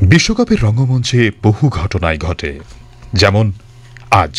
বিশ্বকাপের রঙ্গমঞ্চে বহু ঘটনাই ঘটে, যেমন আজ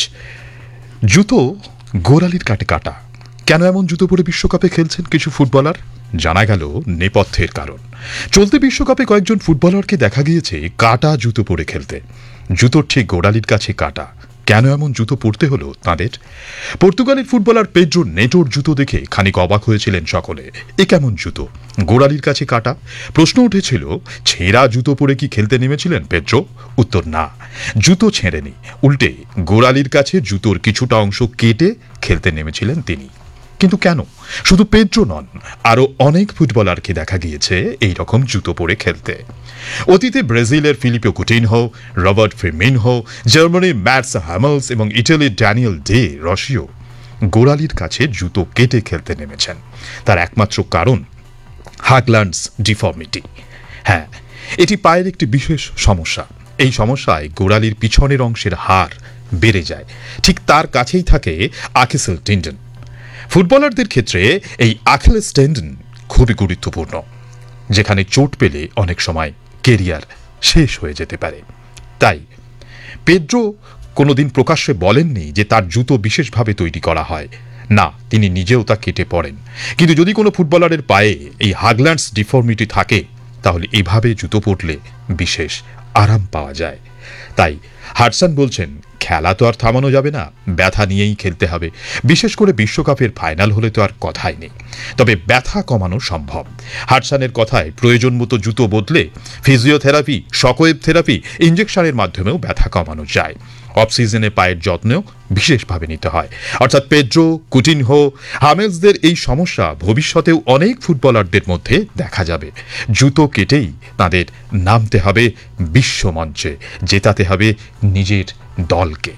জুতো গোড়ালির কাটে কাটা। কেন এমন জুতো পরে বিশ্বকাপে খেলছেন কিছু ফুটবলার? জানা গেল নেপথ্যের কারণ। চলতি বিশ্বকাপে কয়েকজন ফুটবলারকে দেখা গিয়েছে কাটা জুতো পরে খেলতে। জুতোর ঠিক গোড়ালির কাছে কাটা। কেন এমন জুতো পরতে হলো তাঁদের? পর্তুগালের ফুটবলার পেড্রো নেটোর জুতো দেখে খানিক অবাক হয়েছিলেন সকলে। এ কেমন জুতো, গোড়ালির কাছে কাটা? প্রশ্ন উঠেছিল, ছেঁড়া জুতো পরে কি খেলতে নেমেছিলেন পেড্রো? উত্তর না, জুতো ছেঁড়েনি, উল্টে গোড়ালির কাছে জুতোর কিছুটা অংশ কেটে খেলতে নেমেছিলেন তিনি। কিন্তু কেন? শুধু পেড্রো নন, আরও অনেক ফুটবলারকে দেখা গিয়েছে এই রকম জুতো পরে খেলতে। অতীতে ব্রাজিলের ফিলিপে কুটিনহো, রবার্ট ফিরমিনহো, জার্মানির ম্যাটস হ্যামেলস এবং ইটালির ড্যানিয়েল ডে রশিও গোড়ালির কাছে জুতো কেটে খেলতে নেমেছেন। তার একমাত্র কারণ হাগল্যান্ডস ডিফর্মিটি। হ্যাঁ, এটি পায়ের একটি বিশেষ সমস্যা। এই সমস্যায় গোড়ালির পিছনের অংশের হাড় বেড়ে যায়। ঠিক তার কাছেই থাকে আকিলেস টেন্ডন। ফুটবলারদের ক্ষেত্রে এই আকিলেস টেন্ডন খুবই গুরুত্বপূর্ণ, যেখানে চোট পেলে অনেক সময় কেরিয়ার শেষ হয়ে যেতে পারে। তাই পেড্রো কোনোদিন প্রকাশ্যে বলেননি যে তার জুতো বিশেষভাবে তৈরি করা হয়। না, তিনি নিজেও তা কেটে পড়েন। কিন্তু যদি কোনো ফুটবলারের পায়ে এই হাগল্যান্ডস ডিফর্মিটি থাকে, তাহলে এভাবে জুতো পরলে বিশেষ আরাম পাওয়া যায়। তাই হাডসন বলছেন, খেলা তো আর থামানো যাবে না, ব্যথা নিয়েই খেলতে হবে। বিশেষ করে বিশ্বকাপের ফাইনাল হলে তো আর কথাই নেই। তবে ব্যথা কমানো সম্ভব। হাডসনের কথায় প্রয়োজন মতো জুতো বদলে ফিজিওথেরাপি, শকওয়েভ থেরাপি, ইঞ্জেকশনের মাধ্যমেও ব্যথা কমানো যায়। অফ সিজনে পায়ের যত্নেও বিশেষভাবে নিতে হয়। অর্থাৎ পেড্রো, কুটিনহো, হামেলসদের এই সমস্যা ভবিষ্যতেও অনেক ফুটবলারদের মধ্যে দেখা যাবে। জুতো কেটেই তাদের নামতে হবে বিশ্বমঞ্চে, জেতাতে হবে নিজের দলকে।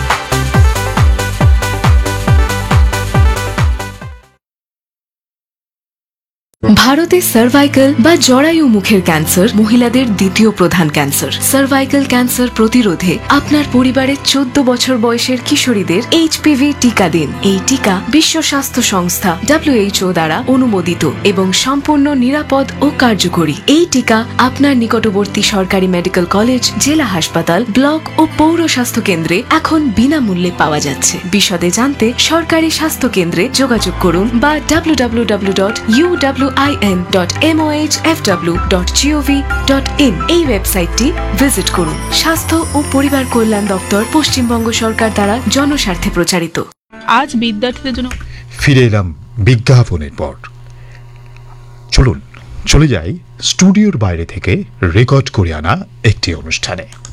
ভারতে সার্ভাইকাল বা জরায়ু মুখের ক্যান্সার মহিলাদের দ্বিতীয় প্রধান ক্যান্সার। সার্ভাইকাল ক্যান্সার প্রতিরোধে আপনার পরিবারের 14 বছর বয়সের কিশোরীদের এইচপিভি টিকা দিন। এই টিকা বিশ্ব স্বাস্থ্য সংস্থা WHO দ্বারা অনুমোদিত এবং সম্পূর্ণ নিরাপদ ও কার্যকরী। এই টিকা আপনার নিকটবর্তী সরকারি মেডিকেল কলেজ, জেলা হাসপাতাল, ব্লক ও পৌর স্বাস্থ্য কেন্দ্রে এখন বিনামূল্যে পাওয়া যাচ্ছে। বিশদে জানতে সরকারি স্বাস্থ্য কেন্দ্রে যোগাযোগ করুন বা www.uwin.mohfw.gov.in এই ওয়েবসাইটটি ভিজিট করুন। স্বাস্থ্য ও পরিবার কল্যাণ দপ্তর, পশ্চিমবঙ্গ সরকার দ্বারা জনস্বার্থে প্রচারিত। আজ বিদ্যার্থীদের জন্য ফিরে এলাম বিজ্ঞাপনের পর। চলুন চলে যাই স্টুডিওর বাইরে থেকে রেকর্ড করে আনা একটি অনুষ্ঠানে।